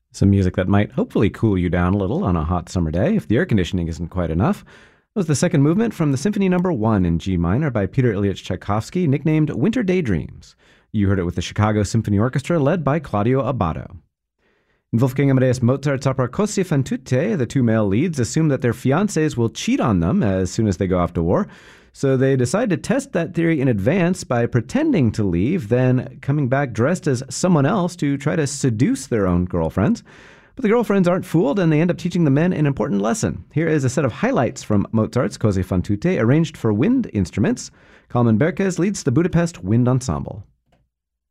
Some music that might hopefully cool you down a little on a hot summer day if the air conditioning isn't quite enough. That was the second movement from the Symphony No. 1 in G minor by Peter Ilyich Tchaikovsky, nicknamed Winter Daydreams. You heard it with the Chicago Symphony Orchestra led by Claudio Abbado. In Wolfgang Amadeus Mozart's opera Così fan tutte, the two male leads assume that their fiancés will cheat on them as soon as they go off to war. So they decide to test that theory in advance by pretending to leave, then coming back dressed as someone else to try to seduce their own girlfriends. But the girlfriends aren't fooled, and they end up teaching the men an important lesson. Here is a set of highlights from Mozart's Così fan tutte, arranged for wind instruments. Kalman Berkes leads the Budapest Wind Ensemble.